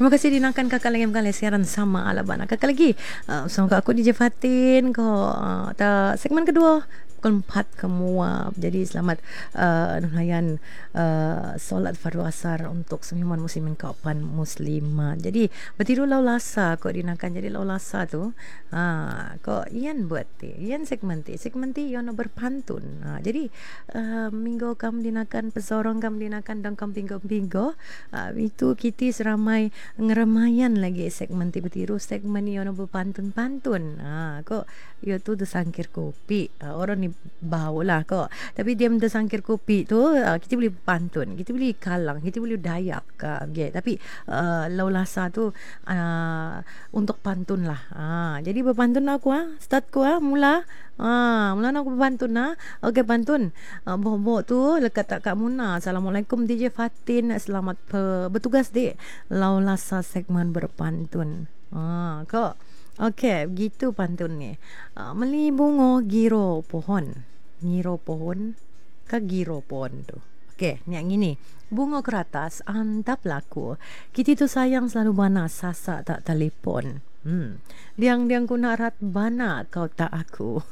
Terima kasih dinakan kakak lagi kali siaran sama Alabana. Kakak lagi sama aku DJ Fatin ko segmen kedua pukul 4 kemuap. Jadi selamat nunhayan solat fardu asar untuk semua muslimin kaupan muslimat. Jadi bertiru lau lasa kok dinakan jadi lau lasa tu kok ian buat ian segmen yon berpantun. Jadi minggu kam dinakan pesorong kam dinakan dan kam pinggo itu kita seramai ngeremayan lagi segmen bertiru segmen yon berpantun-pantun. Kok yo tu sangkir kopi orang ni bau lah kok. Tapi dia sangkir kopi tu kita boleh pantun, kita boleh kalang, kita boleh dayak okay. Tapi laulasa tu untuk pantun lah. Jadi berpantun aku start ko mula aku berpantun okey pantun bobo tu lekat tak Kak Muna. Assalamualaikum DJ Fatin, selamat bertugas dek laulasa segmen berpantun. Kok okey, begitu pantun ni. Meli bungo giro pohon. Giro pohon ke giro pohon tu. Okey, ni yang ini. Bunga keratas antap laku. Kita tu sayang selalu bana sasak tak telefon. Diang ku nak rat bana kau tak aku.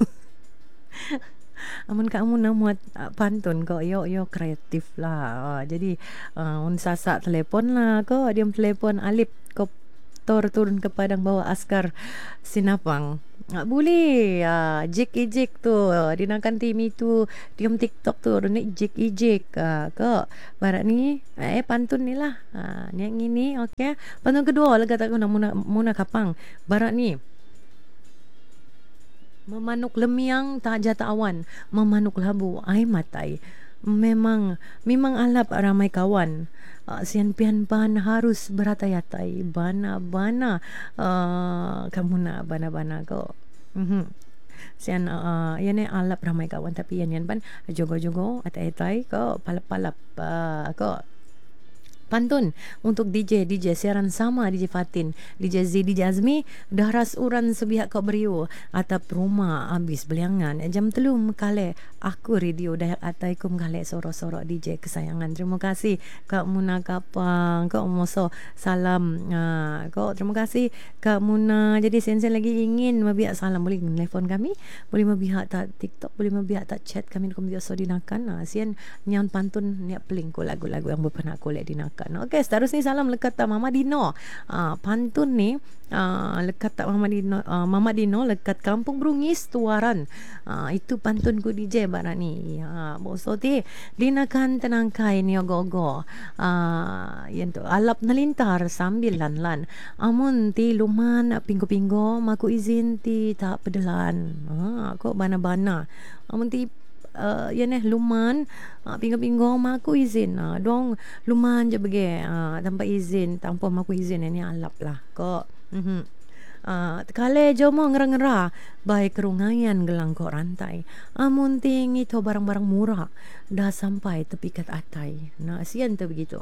Amun kamu nak muat pantun kau yo kreatif lah. Jadi sasak telefon lah kau diam telefon alip kau turun ke padang bawa askar sinapang. Boleh jik tu dinakan tim itu diam TikTok tu ni jik kok barat ni pantun ni lah ni yang ini okey. Pantun kedua lega tak guna muna kapang barat ni memanuk lemiang tak jata awan, memanuk labu ai matai. Memang alap ramai kawan. Sian pian ban harus beratai-atai bana kamu nak bana kau. Sian yan alap ramai kawan tapi yan pan jogo atai kau palap kau. Pantun untuk DJ siaran sama DJ Fatin, DJ Z, DJ Azmi dah ras uran sebiak kau beriu atap rumah habis beliangan jam telum kale aku radio dayak ataikum kale sorok DJ kesayangan. Terima kasih Kak Muna Kapang, Kak Moso salam kau terima kasih Kak Muna. Jadi sensen lagi ingin mabiak salam boleh telefon kami, boleh mabiak tak TikTok, boleh mabiak tak chat kami kum biasa dinakan sian nyaun pantun niat peling ko lagu-lagu yang berpernah ko lek dinakan. Okey, seterusnya salam lekat tak Mama Dino. Pantun ni lekat tak Mama Dino lekat Kampung Brungis Tuaran. Itu pantunku DJ barang ni. Boso ti dinakan tenangkai ni gogo. Yan tu alap nalintar sambil lan. Amun ti luman pinggo maku izin ti tak pedelan. Kok bana-bana. Amun ti luman pinggo maku izin dong luman je bagi tanpa izin tanpa maku izin ini alap lah kok. Kale jomo ngera-ngera baik kerungayan gelang kok rantai amun ting itu barang-barang murah dah sampai tepi kat atai. Sian tu begitu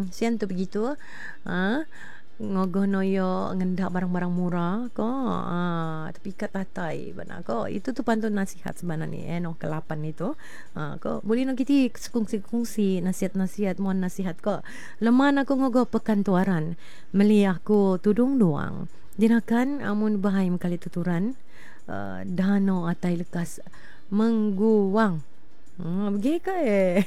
ngogono yo ngendak barang-barang murah ko tapi kat atai bana ko itu tu pantun nasihat sebenarnya no ke-8 itu ko boleh nak kita kongsi nasihat mohon nasihat ko leman aku ngogo pekantuaran meli aku tudung doang dinakan amun bahai kali tuturan dano atai lekas mengguang begini ka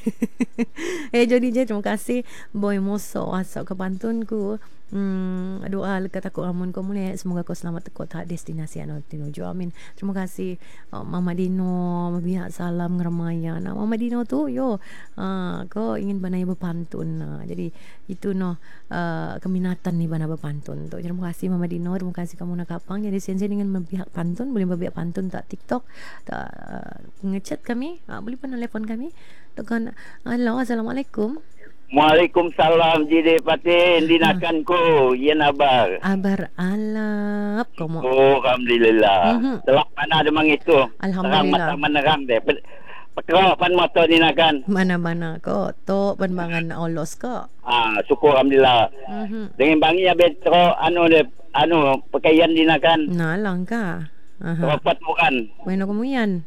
jadi terima kasih boy moso asal ke pantunku. Doa lekat aku amun kau mulai semoga kau selamat tekot tak destinasi anu tinuju amin. Terima kasih Mama Dino biak salam ngeremaya. Mama Dino tu kau ingin banai berpantun jadi itu keminatan ni bana berpantun tu. Terima kasih Mama Dino, terima kasih kamu nak kapang. Jadi sensen ingin membiak pantun boleh membiak pantun tak TikTok tak ngechat kami boleh pun telefon kami tekan halo assalamualaikum. Waalaikumsalam Jide Fatin dinakanku yen abar alap komo alhamdulillah telak mana demang itu alhamdulillah menerang deh perkara pan motor dinakan mana ko to penbangan olos ko syukur alhamdulillah dengan bangi ya betro pakaian dinakan langka rapat bukan bueno kemudian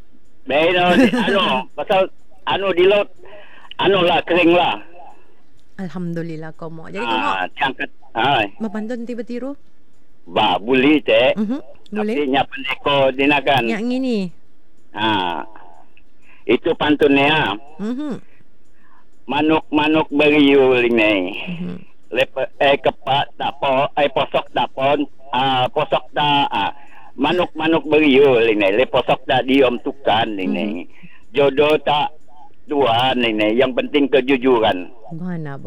pasal di laut lah kering lah Alhamdulillah komo. Jadi komo Cangkat. Hai. mapantun tiba tiru? Ba, boleh te. Boleh? Tapi nya pendeko dinakan. Yang ini. Itu pantunnya. Mhm. Manuk-manuk beriu ini. Mhm. Kepak tak po, posok tak pon, posok tak, manuk-manuk beriu ini. Posok tak diom tukan ini. Jodoh tak dua ini. Yang penting kejujuran. Bana.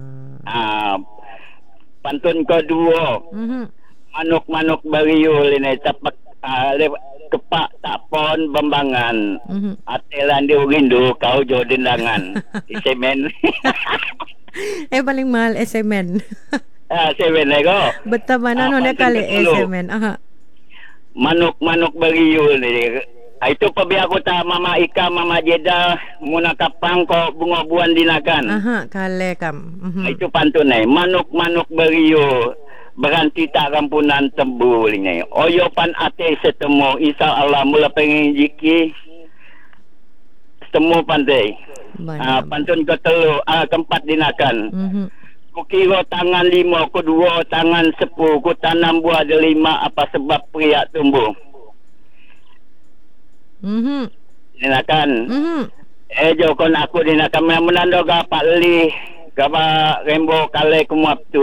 Pantun kedua. Mhm. Manuk-manuk beriu ini. Tapak kepak tak pon bembangan. Atelan dia rindu kau jodendangan. Semen. Paling mahal SMN. Semen lego. Betul mana no kali SMN. Aha. Manuk-manuk beriu ni. Itu pabiak aku ta Mama Ika, Mama Jeda muna kapang ko bunga buan dinakan. Aha, kale kam. Itu pantun ni. Manuk-manuk beriu berhenti tak rampunan tembu ni. Oyopan ate setemu insya Allah mula pengen jiki setemu pandai. Pantun ketelu keempat dinakan. Ku kira tangan 5, ku 2 tangan 10, ku tanam buah delima apa sebab pria tumbuh. Dinakan. Jokon aku dinakan menando gapak li gapa rembo kale kumuap tu.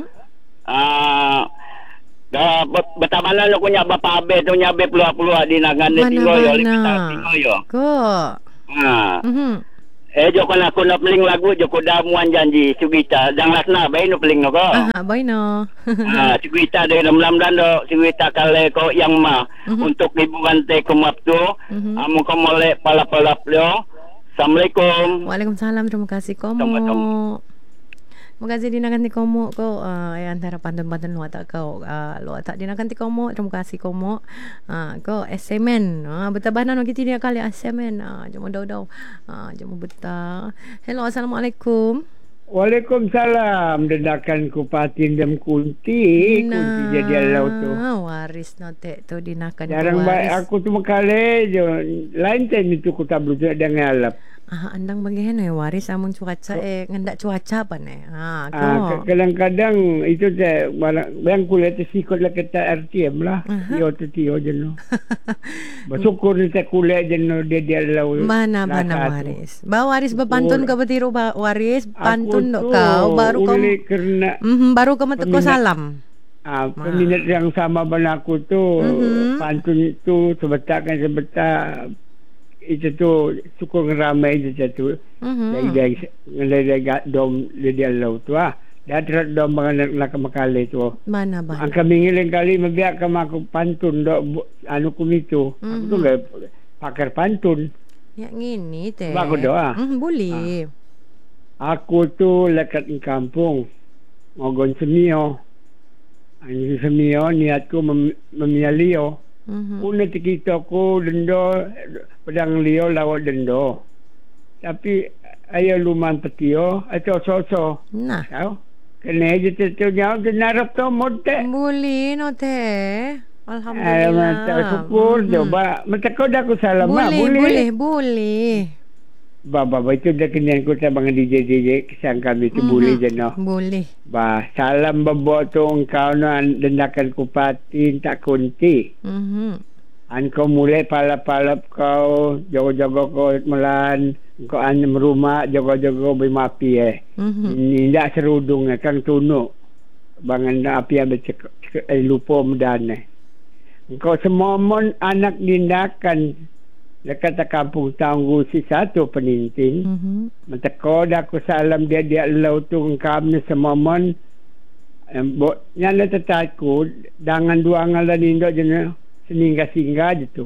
Betamana lo kunya bapa abe tu nyabe peluah-peluah dinakan de tingoyo tingoyo. Ko. Jokon aku nak peling lagu joko damuan janji Sugita dang lasna bae no peling no ko. Bae no. Sugita de lam do Sugita kale ko yang ma untuk liburan te kumuap tu. Amu ko mole palap-palap lo. Assalamualaikum. Waalaikumsalam. Terima kasih komo. Makasih dinakan ti komo ko antara pantun-pantun luar tak kau luar tak dinakan ti komo. Terima kasih komo. Ko SMN. Betabana no kita dia kali SMN. Cuma daw. Cuma beta. Hello, assalamualaikum. Waalaikumsalam. Dedakan ku patin dem kunti jadi alau tu. Waris no te tu dinakan. Jarang baik aku tu makale je. Lain time itu ku tak berjaya dengan alap. Andang bagian waris amun cuaca ngendak cuaca apa ne. Kadang-kadang itu je barang kulit sikot lah kata RTM lah. Tio je no. Bersyukur ni kulit je no dia lau. Mana waris. Waris bepantun ke betiru waris pantun dok kau baru kau baru kau meteko salam. Peminat yang sama dengan aku tu pantun itu sebetar itu tu cukup ramai je tu. Dari dom dia lau tu Dah terat dom bangan nak makale tu. Mana. Angka mingilin kali membiak aku pantun dok anu kumitu. Aku tu gak pakar pantun. Ya ngini teh. Bagus doa. Boleh. Aku tu lekat di kampung. Ngogon semio. Ani semio niatku memialio. Una kita ko dendo pedang lio lawat dendo. Tapi ayo luman petio atau soso. Nah. Tahu? Kena je tu jauh denarap tu mote. Boleh no teh. Alhamdulillah. Tak syukur coba. Macam kau dah aku salam boleh. Baba itu dah kena aku tak bangun DJ kesan kami tu boleh je no. Boleh. Salam bawa tu engkau no dendakan kupatin tak kunti. Kau mulai palap-palap kau jaga-jaga kau melan kau anyam rumah jaga-jaga bermapi Ini tak serudung kan tunuk. Bangan api yang lupa medan Kau semua mon anak dindakan dekat kampung tangguh si satu peninting. Menteko dah aku salam dia lau tu kami semua mon nyala tetaku dengan dua ngalan indok je singgah-singgah je tu.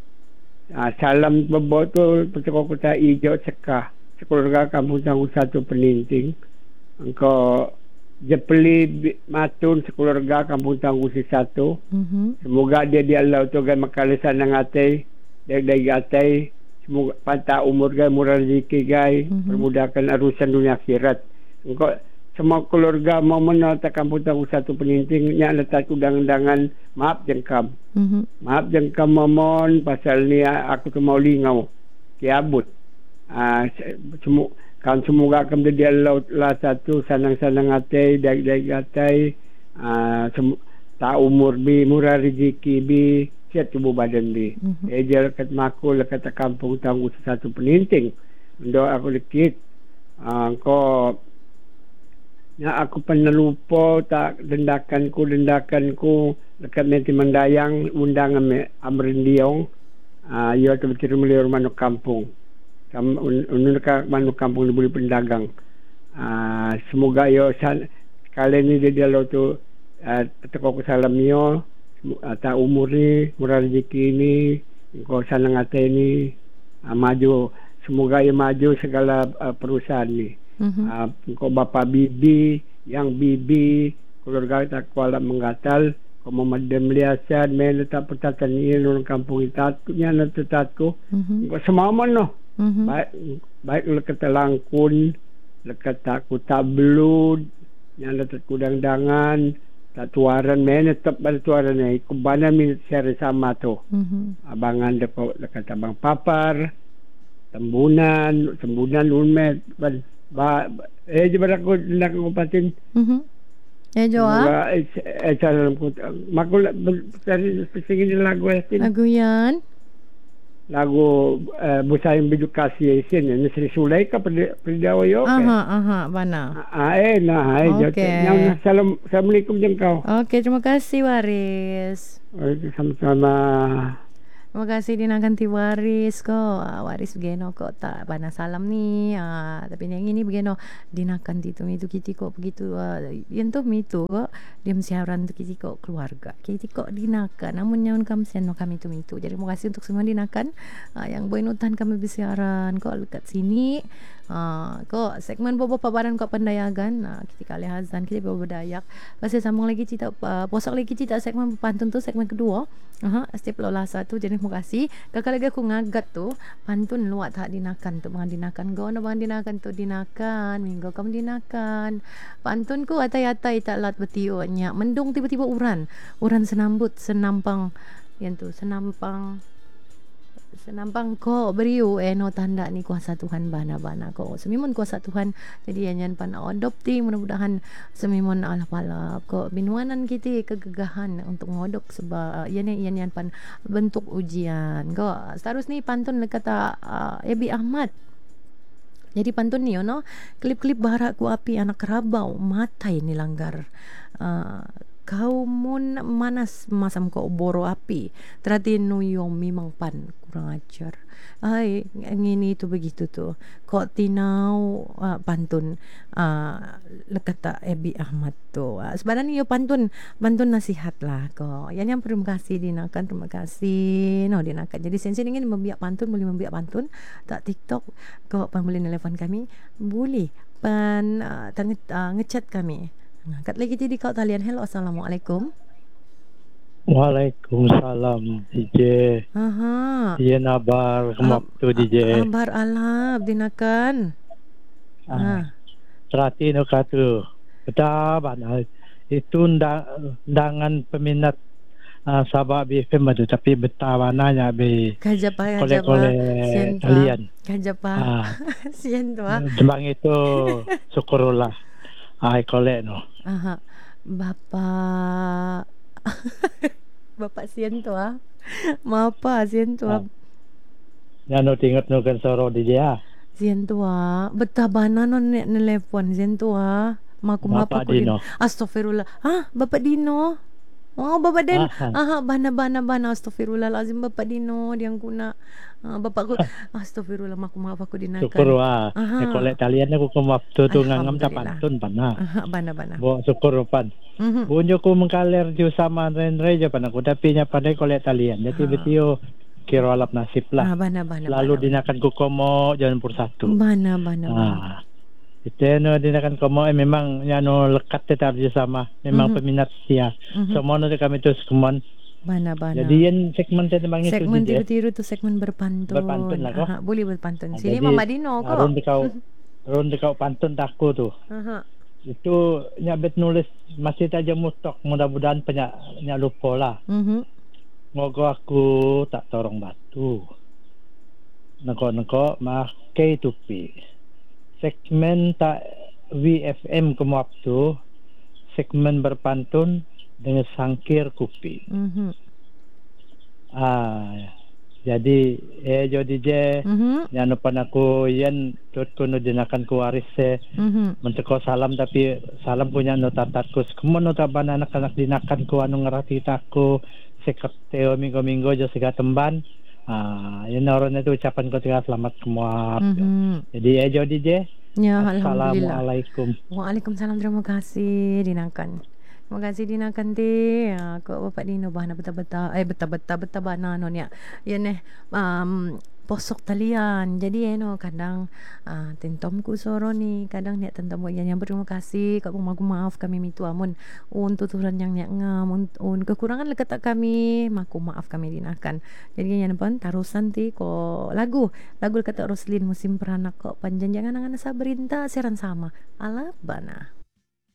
Salam bebo tu peteko kota hijau sekah sekeluarga kampung tangguh satu peninting. Engkau jepeli matun sekeluarga kampung tangguh si satu. Semoga dia lau tu gay makalisan ng atay dari gatai semoga pantai umur gay murah rezeki gay permudahkan urusan dunia akhirat. Engkau semua keluarga mau menata kampung tangguh satu peninting nya letak undangan maaf jengkam. Maaf jengkam momon pasal ni aku tu mau lingau kiabut. Kan semoga kami dia lah satu sanang-sanang atai, daik-daik atai, tak umur bi, murah rezeki bi, sihat tubuh badan bi. Eja lekat makul, lekat kampung tangguh satu peninting. Untuk aku lekit, kau ya aku pernah lupa tak dendakanku lekat menti mendayang undangan Amrin Diong. Ia terbetir melihat manuk kampung. Unurka manuk kampung dibuli pendagang. Semoga yo kali ini dia lo tu teko ku salam yo tak umur ni murah rezeki ni kau sanang ate ni maju, semoga yo maju segala perusahaan ni. Kau bapa bibi yang bibi keluarga tak kuala menggatal kau memadam liasan men tak petatan ni orang kampung itatnya na tetatku kau semaman no. Baik lekat langkun, lekat taku tablud, yang lekat kudang-dangan, tak tuaran, mana tetap pada tuaran ni. Kubana minit seri sama tu. Abangan lekat abang papar, tembunan unmet. Jepara aku nak kupatin. Joa? Salam ku. Makul cari pesingin lagu asin. Lagu yan? Lagu Busayang Bidukasi isin ni Sri Sulaika perdawa yo ke. Bana. Okay. Assalamualaikum jengkau. Okey, terima kasih Waris. Sama-sama. Terima kasih dinakan Waris ko. Waris begeno ko tak bana salam ni. Tapi yang ini begeno dinakan itu kiti ko begitu. Yang tu mitu ko dia siaran tu kiti ko keluarga. Kiti ko dinakan. Namun nyaun kami sian no kami tu mitu. Jadi terima kasih untuk semua dinakan yang boinutan kami bersiaran ko dekat sini. Ko segmen bobo paparan ko pandayagan. Kita kali hazan kita bobo dayak. Pasal sambung lagi cerita posak lagi cerita segmen pantun tu segmen kedua. Step lola satu. Jadi terima kasih. Kakak lagi aku ngagat tu pantun luat tak dinakan tu bang dinakan go na bang dinakan tu dinakan minggu kamu dinakan pantun ku atai-atai tak lat betiunya mendung tiba-tiba uran senambut senampang yang tu senampang ko beriu no tanda ni kuasa Tuhan bana-bana ko semimon kuasa Tuhan jadi yan pan adopti mudah-mudahan semimon alap-alap ko binuanan kita kegegahan untuk ngodok sebab yan pan bentuk ujian ko terus ni pantun kata Ebi Ahmad. Jadi pantun ni no klip-klip barak ku api anak rabau matai ni langgar kau mun manas masam ko boro api terati nuyong mimang pan kurang ajar ngini tu begitu tu kok tinau pantun lekata Ebi Ahmad tu sebenarnya yo pantun nasihat lah kok yang terima kasih dinakan terima kasih no dinakan jadi sensi ingin membiak pantun boleh membiak pantun tak TikTok kok boleh nelefon kami boleh ngechat kami. Kat lagi di kau talian. Hello, assalamualaikum. Waalaikumsalam DJ. Iya nabar kemap tu DJ. Nabar alap dinakan. Terati no katu. Betaban itu undangan peminat Sabah BFM tu tapi betawananya be. Kajapa kalian. Kajapa. Sian tu Jembang itu syukurullah. Ai kolek no. Bapak sian tu Mapa sian tu Yang tingat no kan soro di dia. Sian tu betabana no nelefon sian tu maku mapa ko din. Astagfirullah. Bapak Dino. Oh Bapak Den. Bana astagfirullahalazim Bapak Dino diang kuna. Bapak ku astagfirullah maku maaf aku dinakan. Syukur kolek talian aku kemap tu ngangam tak pantun pana. Bana. Bo syukur pan. Bunyo ku mengkaler ju sama renre je pan aku tapi nya pandai kolek talian. Jadi betio kira alap nasib lah. Bana. Lalu dinakan ku komo jalan pur satu. Bana. Itu no dinakan komo memang nyano lekat tetap je sama. Memang peminat setia. Semua no kami tu semua. Bana. Jadi yang segmen tentang itu segmen tiru-tiru tu segmen berpantun. Berpantun lah kok. Boleh berpantun. Sini Mama Dino kok. Ron dekau pantun takku tu. Itu nyabet nulis masih taja mutok mudah-mudahan penyak lupa lah. Moga aku tak torong batu. Neko makai tupi. segmen tak VFM kemuap tu segmen berpantun dengan sangkir kupi. Jadi jadi je yang depan aku yan tutku no dinakan ku waris menteko salam tapi salam punya no tatatku semua no taban anak-anak dinakan ku anu ngerati taku seketeo minggu-minggu jo sega temban. Yan orang itu ucapan ko tiga selamat semua. Jadi jadi je. Ya, alhamdulillah. Assalamualaikum. Waalaikumsalam. Terima kasih dinakan. Terima kasih dinakan ti. Kok bapak Dino bahana beta-beta beta-beta bana non ya. Yan posok talian. Jadi kadang tentom ku soro ni, kadang nek tentom yang berterima kasih kak maku maaf kami mitu amun tuturan yang ngam kekurangan lekat kami maku maaf kami dinakan. Jadi yang pun tarusan ti ko lagu kata Roslin musim peranak kok panjang jangan sabrinta seran sama ala bana.